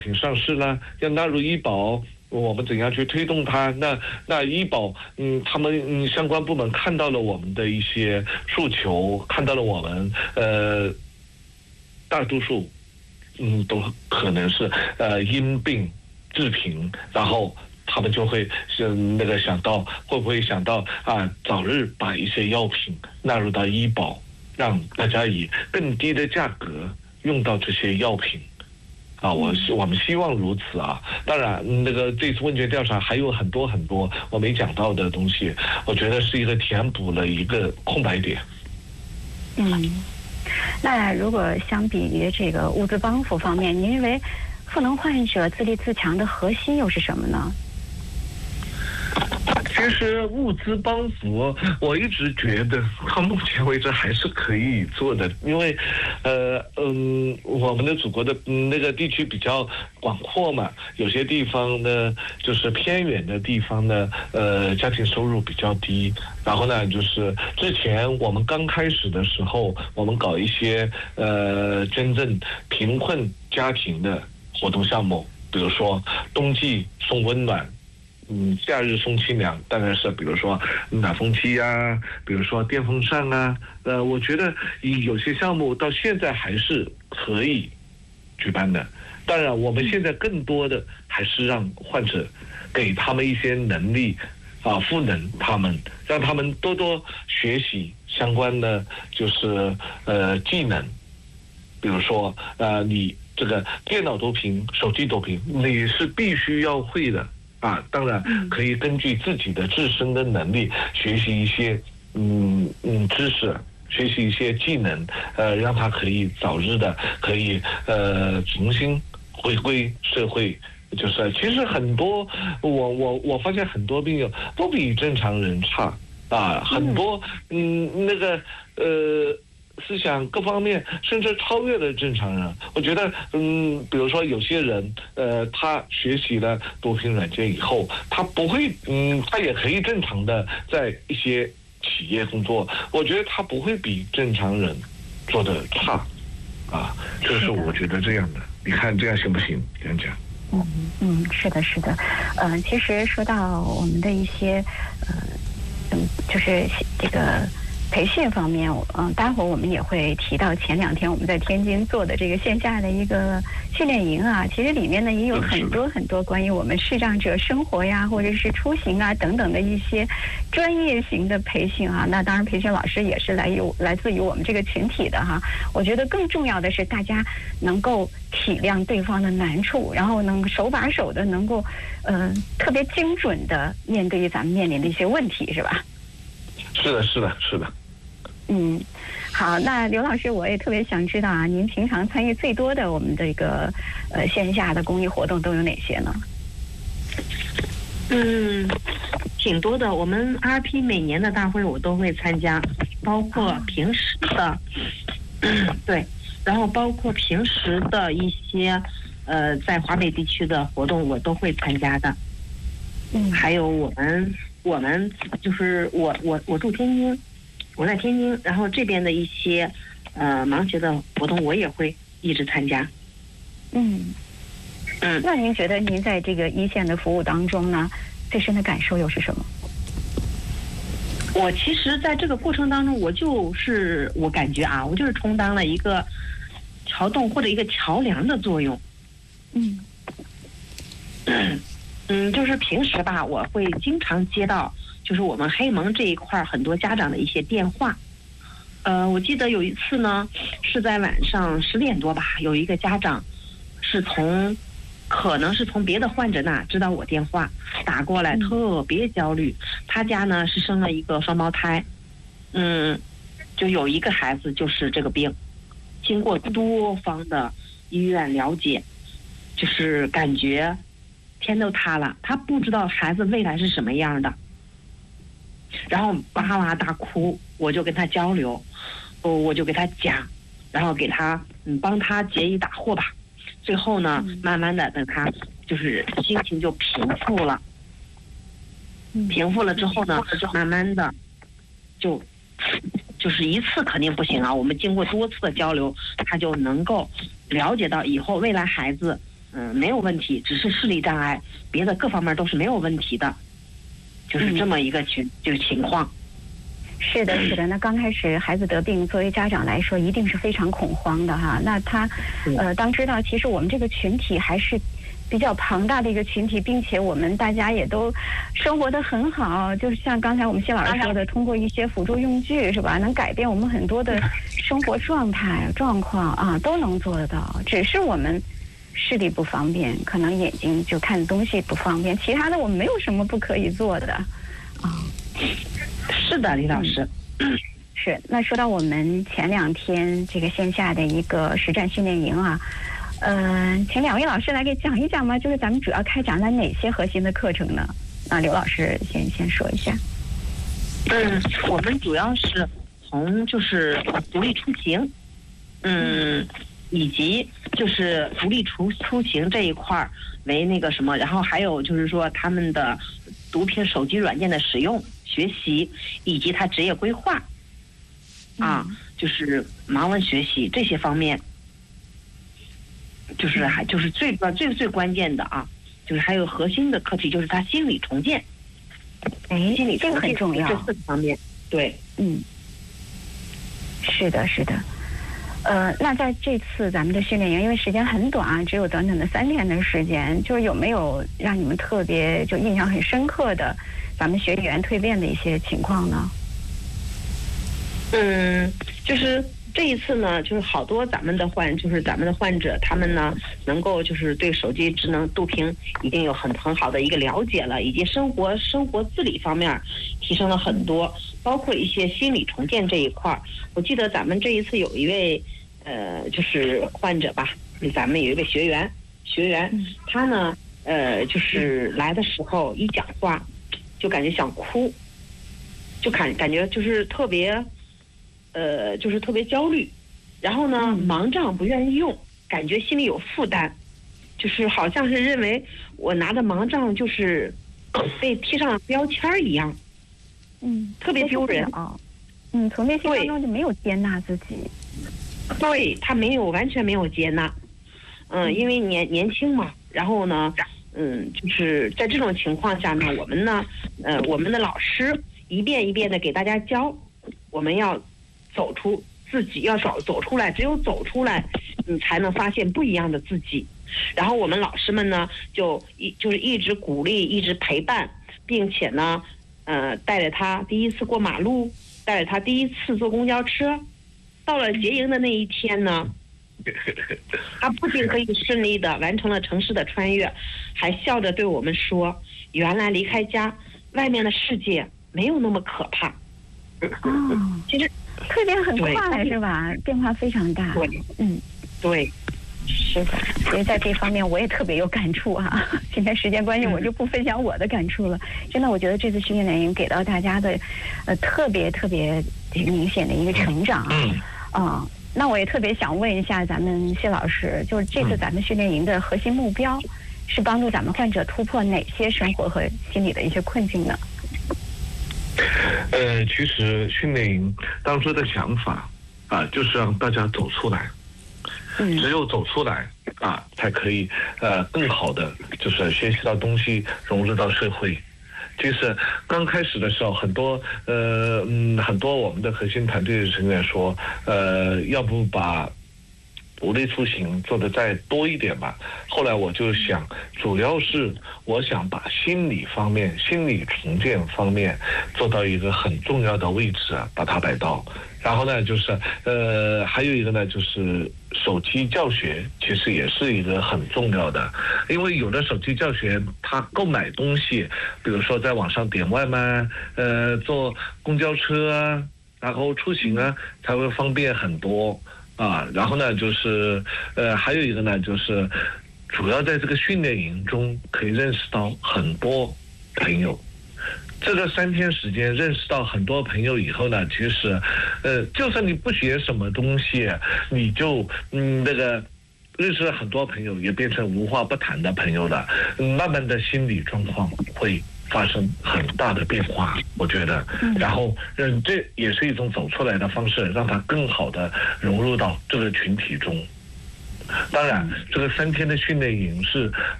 品上市了，要纳入医保，我们怎样去推动它？那医保，他们相关部门看到了我们的一些诉求，看到了我们大多数都可能是因病致贫，然后他们就会想到会不会想到早日把一些药品纳入到医保，让大家以更低的价格用到这些药品。我们希望如此啊！当然，这次问卷调查还有很多很多我没讲到的东西，我觉得是一个填补了一个空白点。 那如果相比于这个物资帮扶方面，您认为赋能患者自立自强的核心又是什么呢？ 其实物资帮扶，我一直觉得到目前为止还是可以做的，因为我们的祖国的那个地区比较广阔嘛，有些地方呢就是偏远的地方呢，家庭收入比较低，然后呢就是之前我们刚开始的时候，我们搞一些真正贫困家庭的活动项目，比如说冬季送温暖。夏日送清凉，大概是比如说暖风机啊，比如说电风扇啊，我觉得有些项目到现在还是可以举办的。当然，我们现在更多的还是让患者给他们一些能力赋能他们，让他们多多学习相关的就是技能，比如说你这个电脑读屏、手机读屏，你是必须要会的。当然可以根据自己的自身的能力学习一些知识，学习一些技能，让他可以早日的可以重新回归社会。就是其实很多我发现很多病友不比正常人差很多思想各方面甚至超越了正常人。我觉得比如说有些人他学习了读屏软件以后，他不会他也可以正常的在一些企业工作，我觉得他不会比正常人做的差这是我觉得这样的。你看这样行不行？这样讲。 是的，是的。其实说到我们的一些就是这个培训方面，待会儿我们也会提到前2天我们在天津做的这个线下的一个训练营其实里面呢也有很多很多关于我们视障者生活呀，或者是出行等等的一些专业型的培训那当然培训老师也是来自于我们这个群体的我觉得更重要的是大家能够体谅对方的难处，然后能手把手的能够特别精准的面对咱们面临的一些问题，是吧？ 是的，是的，是的。 好，那刘老师，我也特别想知道您平常参与最多的我们这个线下的公益活动都有哪些呢？ 挺多的。我们 RP 每年的大会我都会参加，包括平时的，对，然后包括平时的一些在华北地区的活动我都会参加的。还有我们就是我住天津。我在天津，然后这边的一些盲学的活动我也会一直参加。 那您觉得您在这个一线的服务当中呢，最深的感受又是什么？ 我其实在这个过程当中，我感觉我就是充当了一个桥洞或者一个桥梁的作用。就是平时我会经常接到就是我们黑蒙这一块很多家长的一些电话。我记得有一次呢，是在晚上10点多吧，有一个家长可能是从别的患者那知道我电话打过来，特别焦虑。他家呢是生了一个双胞胎，就有一个孩子就是这个病，经过多方的医院了解，就是感觉天都塌了，他不知道孩子未来是什么样的，然后哇哇大哭。我就跟他交流，我就给他讲，然后给他帮他解疑打惑吧。最后呢，慢慢的等他就是心情就平复了，平复了之后呢，慢慢的就是一次肯定不行我们经过多次的交流，他就能够了解到以后未来孩子没有问题，只是视力障碍，别的各方面都是没有问题的，就是这么一个情况。 是的，是的。那刚开始孩子得病，作为家长来说，一定是非常恐慌的哈。那他，当知道其实我们这个群体还是比较庞大的一个群体，并且我们大家也都生活得很好，就是像刚才我们谢老师说的，通过一些辅助用具是吧，能改变我们很多的生活状态状况啊，都能做得到。只是我们视力不方便，可能眼睛就看东西不方便，其他的我们没有什么不可以做的啊。 是的，李老师。 是。那说到我们前2天这个线下的一个实战训练营啊，请2位老师来给讲一讲吗？就是咱们主要开展了哪些核心的课程呢？刘老师先说一下。 我们主要是从就是独立出行，以及就是独立出行这一块为那个什么，然后还有就是说他们的毒品手机软件的使用、学习，以及他职业规划，就是盲文学习这些方面，就是还就是最关键的啊，就是还有核心的课题就是他心理重建。心理重建这个很重要， 这4个方面，对， 是的，是的。那在这次咱们的训练营，因为时间很短啊，只有短短的3天的时间，就是有没有让你们特别就印象很深刻的咱们学员蜕变的一些情况呢？ 就是这一次呢，就是好多咱们的患者，他们呢能够就是对手机智能毒品已经有很好的一个了解了，以及生活自理方面提升了很多，包括一些心理重建这一块。我记得咱们这一次有一位就是患者吧，咱们有一位学员，他呢就是来的时候一讲话就感觉想哭，就感觉就是特别就是特别焦虑，然后呢盲杖不愿意用，感觉心里有负担，就是好像是认为我拿着盲杖就是被贴上标签一样，特别丢人啊。 从内心当中就没有接纳自己。 对，他完全没有接纳。因为年轻嘛，然后呢，就是在这种情况下呢，我们的老师一遍一遍的给大家教，我们要走出自己，要走出来，只有走出来，你才能发现不一样的自己。然后我们老师们呢，就是一直鼓励，一直陪伴，并且呢，带着他第一次过马路，带着他第一次坐公交车，到了结营的那一天呢，他不仅可以顺利的完成了城市的穿越，还笑着对我们说：“原来离开家，外面的世界没有那么可怕。”其实蜕变很快是吧？变化非常大。 对， 是的。所以在这方面我也特别有感触啊。今天时间关系，我就不分享我的感触了。真的，我觉得这次训练营给到大家的，特别明显的一个成长啊。那我也特别想问一下咱们谢老师，就是这次咱们训练营的核心目标是帮助咱们患者突破哪些生活和心理的一些困境呢？ 其实训练营当初的想法就是让大家走出来，只有走出来才可以更好的就是学习到东西，融入到社会。其实刚开始的时候，很多我们的核心团队成员说，要不把独立出行做的再多一点吧。后来我就想，主要是我想把心理方面、心理重建方面做到一个很重要的位置把它摆到。然后呢，就是还有一个呢，就是手机教学，其实也是一个很重要的，因为有的手机教学，它购买东西，比如说在网上点外卖，坐公交车然后出行才会方便很多。然后呢，就是还有一个呢，就是主要在这个训练营中可以认识到很多朋友。这个3天时间认识到很多朋友以后呢，其实就算你不学什么东西，你就认识了很多朋友，也变成无话不谈的朋友了。慢慢的心理状况会发生很大的变化，我觉得。然后这也是一种走出来的方式，让他更好的融入到这个群体中。 当然，这个3天的训练营是